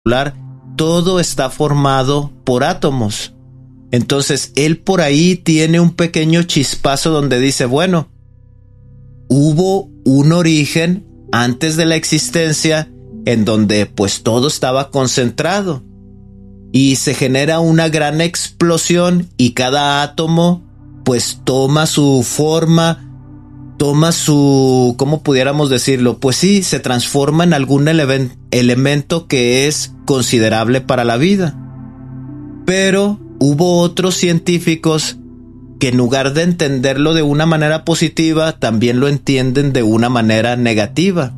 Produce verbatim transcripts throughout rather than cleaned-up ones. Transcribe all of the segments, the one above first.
todo está formado por átomos. Entonces, él por ahí tiene un pequeño chispazo donde dice, bueno, hubo un origen antes de la existencia en donde pues todo estaba concentrado y se genera una gran explosión y cada átomo pues toma su forma, toma su, ¿cómo pudiéramos decirlo? Pues sí, se transforma en algún ele- elemento que es considerable para la vida. Pero hubo otros científicos que en lugar de entenderlo de una manera positiva, también lo entienden de una manera negativa.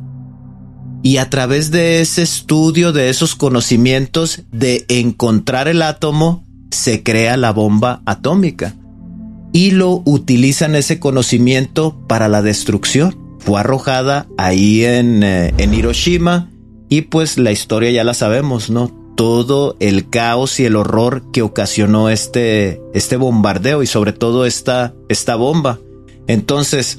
Y a través de ese estudio, de esos conocimientos, de encontrar el átomo, se crea la bomba atómica. Y lo utilizan ese conocimiento para la destrucción. Fue arrojada ahí en, eh, en Hiroshima y pues la historia ya la sabemos, ¿no? Todo el caos y el horror que ocasionó este, este bombardeo y sobre todo esta, esta bomba. Entonces,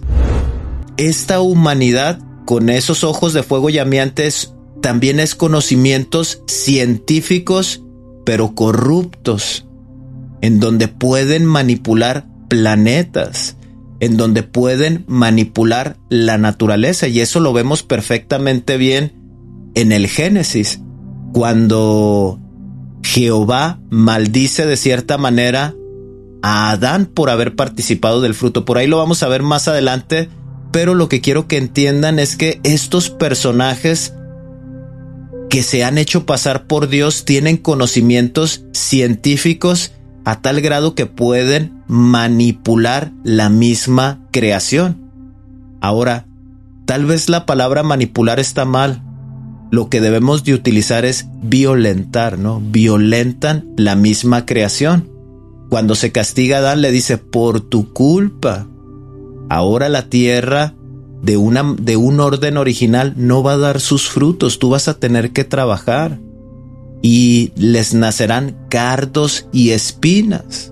esta humanidad con esos ojos de fuego llameantes también es conocimientos científicos pero corruptos, en donde pueden manipular planetas, en donde pueden manipular la naturaleza, y eso lo vemos perfectamente bien en el Génesis, cuando Jehová maldice de cierta manera a Adán por haber participado del fruto. Por ahí lo vamos a ver más adelante, pero lo que quiero que entiendan es que estos personajes que se han hecho pasar por Dios tienen conocimientos científicos a tal grado que pueden manipular la misma creación. Ahora, tal vez la palabra manipular está mal. Lo que debemos de utilizar es violentar, ¿no? Violentan la misma creación. Cuando se castiga a Adán, le dice, por tu culpa, ahora la tierra de, una, de un orden original no va a dar sus frutos, tú vas a tener que trabajar. Y les nacerán cardos y espinas.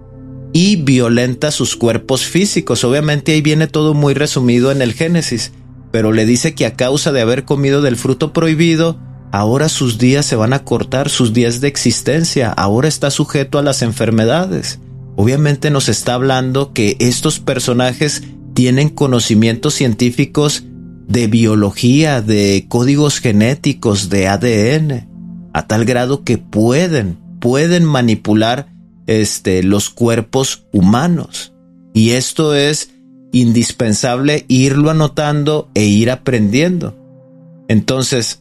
Y violenta sus cuerpos físicos. Obviamente ahí viene todo muy resumido en el Génesis. Pero le dice que a causa de haber comido del fruto prohibido, ahora sus días se van a cortar, sus días de existencia. Ahora está sujeto a las enfermedades. Obviamente nos está hablando que estos personajes tienen conocimientos científicos de biología, de códigos genéticos, de A D N. A tal grado que pueden, pueden manipular este, los cuerpos humanos. Y esto es indispensable irlo anotando e ir aprendiendo. Entonces,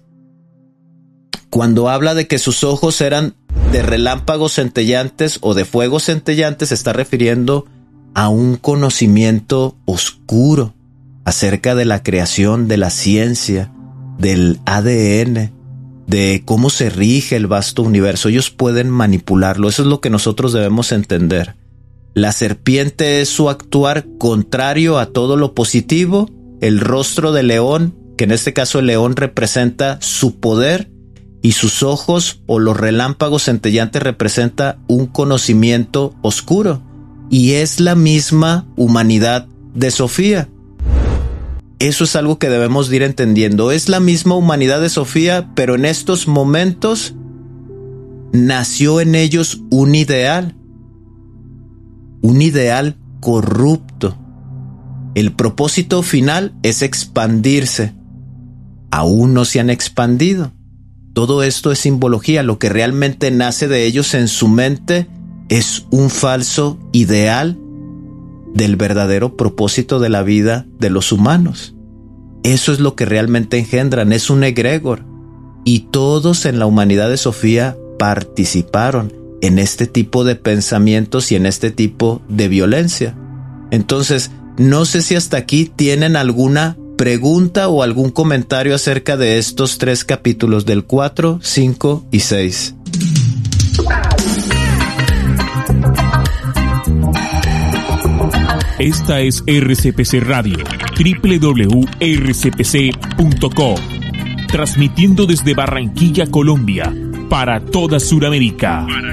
cuando habla de que sus ojos eran de relámpagos centellantes o de fuegos centellantes, se está refiriendo a un conocimiento oscuro acerca de la creación, de la ciencia, del A D N, de cómo se rige el vasto universo. Ellos pueden manipularlo. Eso es lo que nosotros debemos entender. La serpiente es su actuar contrario a todo lo positivo. El rostro del león, que en este caso el león representa su poder, y sus ojos o los relámpagos centellantes representa un conocimiento oscuro. Y es la misma humanidad de Sofía. Eso es algo que debemos de ir entendiendo. Es la misma humanidad de Sofía, pero en estos momentos nació en ellos un ideal. Un ideal corrupto. El propósito final es expandirse. Aún no se han expandido. Todo esto es simbología. Lo que realmente nace de ellos en su mente es un falso ideal del verdadero propósito de la vida de los humanos. Eso es lo que realmente engendran, es un egregor. Y todos en la humanidad de Sofía participaron en este tipo de pensamientos y en este tipo de violencia. Entonces, no sé si hasta aquí tienen alguna pregunta o algún comentario acerca de estos tres capítulos del cuatro, cinco y seis. Esta es R C P C Radio, doble u doble u doble u punto r c p c punto com, transmitiendo desde Barranquilla, Colombia, para toda Sudamérica.